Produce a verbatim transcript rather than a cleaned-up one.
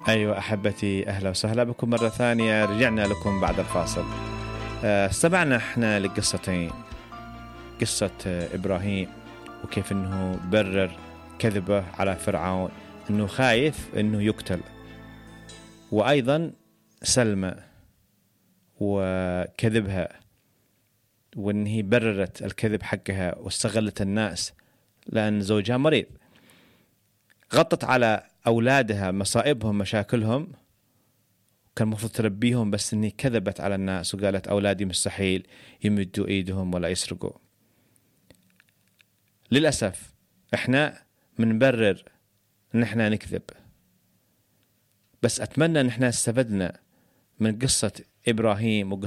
أيوة أحبتي، أهلا وسهلا بكم مرة ثانية. رجعنا لكم بعد الفاصل. استمعنا احنا لقصتين، قصة إبراهيم وكيف أنه برر كذبه على فرعون أنه خايف أنه يقتل، وأيضا سلمى وكذبها وأنه بررت الكذب حقها واستغلت الناس لأن زوجها مريض. غطت على أولادها مصائبهم مشاكلهم، كان المفروض تربيهم، بس إني كذبت على الناس وقالت أولادي مستحيل يمدوا إيدهم ولا يسرقوا. للأسف إحنا منبرر إن إحنا نكذب، بس أتمنى إن إحنا استفدنا من قصة إبراهيم